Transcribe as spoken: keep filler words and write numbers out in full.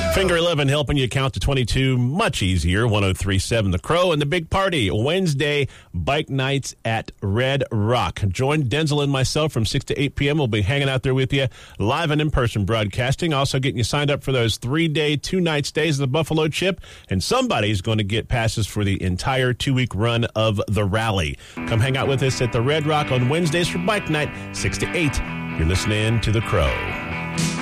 Finger eleven helping you count to twenty-two much easier. one oh three point seven The Crow and the Big Party. Wednesday bike nights at Red Rock. Join Denzel and myself from six to eight p.m. We'll be hanging out there with you live and in-person broadcasting. Also getting you signed up for those three-day, two-night stays at the Buffalo Chip. And somebody's going to get passes for the entire two-week run of the rally. Come hang out with us at the Red Rock on Wednesdays for bike night, six to eight. You're listening to The Crow.